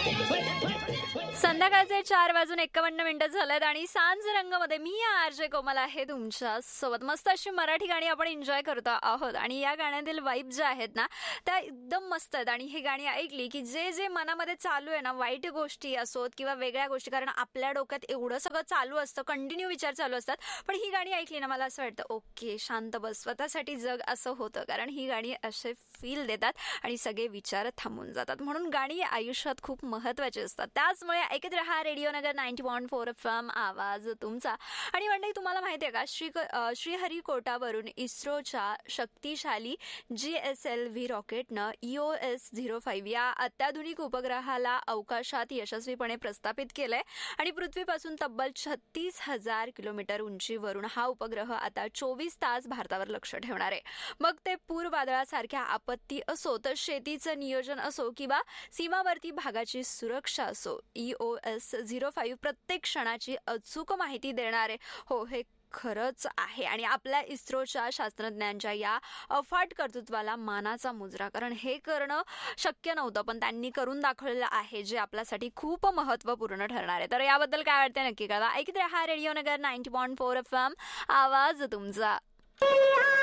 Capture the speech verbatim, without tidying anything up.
संध्याकाळचे चार वाजून एक्कावन्न मिनिटं झालेत आणि सांज रंगमध्ये मी आरजे कोमल आहे तुमच्या सोबत. मस्त अशी मराठी गाणी आपण एन्जॉय करत आहोत आणि या गाण्यातील वाईब ज्या आहेत ना त्या एकदम मस्त आहेत. आणि ही गाणी ऐकली की जे जे मनामध्ये चालू आहे ना, वाईट गोष्टी असोत किंवा वेगळ्या गोष्टी, कारण आपल्या डोक्यात एवढं सगळं चालू असतं, कंटिन्यू विचार चालू असतात, पण ही गाणी ऐकली ना मला असं वाटतं ओके शांत बस, स्वतःसाठी जग असं होतं. कारण ही गाणी असे फील देतात आणि सगळे विचार थांबून जातात. म्हणून गाणी आयुष्यात खूप महत्त्वाची असतात. त्याचमुळे ऐकत रहा रेडिओ नगर ninety point four F M, आवाज तुमचा. आणि मंडळी तुम्हाला माहिती आहे का, श्री श्रीहरिकोटावरून इस्रोच्या शक्तिशाली G S L V रॉकेटनं E O S zero five या अत्याधुनिक उपग्रहाला अवकाशात यशस्वीपणे प्रस्थापित केलंय. आणि पृथ्वीपासून तब्बल छत्तीस हजार किलोमीटर उंचीवरून हा उपग्रह आता चोवीस तास भारतावर लक्ष ठेवणार आहे. मग ते पूर वादळासारख्या आपत्ती असो, तर शेतीचं नियोजन असो किंवा सीमावर्ती भागाची सुरक्षा असो, E O S zero five प्रत्येक क्षणाची अचूक माहिती देणारे हो हे खरंच आहे. आणि आपल्या इस्रोच्या शास्त्रज्ञांच्या या अफाट कर्तृत्वाला मानाचा मुजरा, कारण हे करणं शक्य नव्हतं पण त्यांनी करून दाखवलेलं आहे, जे आपल्यासाठी खूप महत्त्वपूर्ण ठरणार आहे. तर याबद्दल काय वाटतं नक्की कळवा. ऐकत रहा रेडिओ नगर ninety point four F M, आवाज तुमचा.